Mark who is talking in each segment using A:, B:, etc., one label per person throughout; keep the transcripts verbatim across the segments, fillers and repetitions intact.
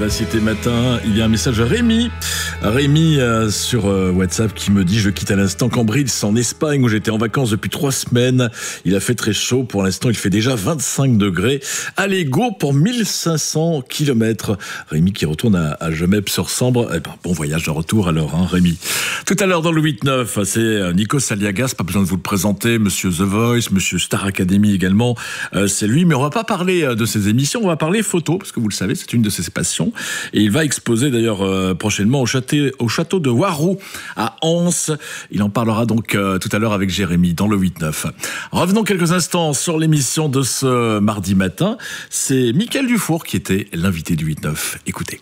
A: Vivacité Matin, il y a un message à Rémi. Rémi euh, sur euh, WhatsApp qui me dit: je quitte à l'instant Cambrils en Espagne où j'étais en vacances depuis trois semaines. Il a fait très chaud. Pour l'instant, il fait déjà vingt-cinq degrés. Allez, go pour mille cinq cents kilomètres. Rémi qui retourne à, à Gemep-sur-Sambre. Eh ben, bon voyage de retour alors, hein, Rémi. Tout à l'heure dans le huit neuf, c'est Nikos Aliagas. Pas besoin de vous le présenter. Monsieur The Voice, Monsieur Star Academy également. Euh, c'est lui. Mais on va pas parler de ses émissions. On va parler photo parce que vous le savez, c'est une de ses passions. Et il va exposer d'ailleurs euh, prochainement au château, au château de Warroux à Anse. Il en parlera donc euh, tout à l'heure avec Jérémy dans le huit neuf. Revenons quelques instants sur l'émission de ce mardi matin. C'est Mickaël Dufour qui était l'invité du huit neuf. Écoutez.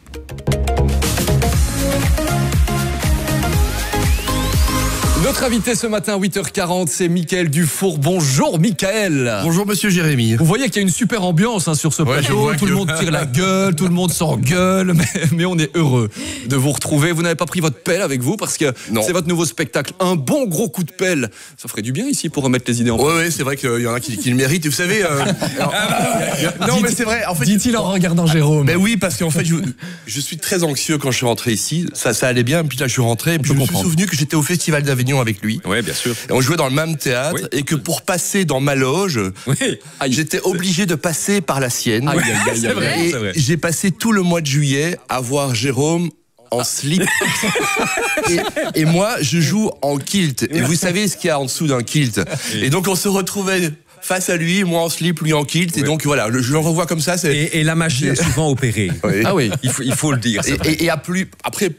B: Notre invité ce matin à huit heures quarante, c'est Mickaël Dufour. Bonjour Mickaël.
C: Bonjour monsieur Jérémy.
B: Vous voyez qu'il y a une super ambiance hein, sur ce
C: ouais,
B: plateau. Tout
C: que...
B: le monde tire la gueule, tout le monde s'engueule, mais, mais on est heureux de vous retrouver. Vous n'avez pas pris votre pelle avec vous parce que non. C'est votre nouveau spectacle. Un bon gros coup de pelle. Ça ferait du bien ici pour remettre les idées en place.
C: Oui, ouais, c'est vrai qu'il y en a qui, qui le méritent. Vous savez... Euh... Alors, y a... Non, mais c'est vrai. En fait,
B: dit-il en regardant Jérôme.
C: Ben oui, parce qu'en fait, je, je suis très anxieux quand je suis rentré ici. Ça, ça allait bien, puis là, je suis rentré. Et puis je me suis souvenu que j'étais au Festival d'Avignon avec lui.
B: Ouais, bien sûr.
C: Et on jouait dans le même théâtre, oui. Et que pour passer dans ma loge, oui. J'étais obligé de passer par la sienne.
B: Aïe, aïe, aïe,
C: c'est vrai, et c'est vrai. J'ai passé tout le mois de juillet à voir Jérôme en slip. et, et moi, je joue en kilt. Et vous savez ce qu'il y a en dessous d'un kilt. Et donc, on se retrouvait face à lui, moi en slip, lui en kilt. Oui. Et donc, voilà, je le revois comme ça. C'est...
D: Et, et la magie a souvent opéré.
C: Oui.
B: Ah oui,
D: il faut, il faut le dire.
C: Et, et, et à plus, après,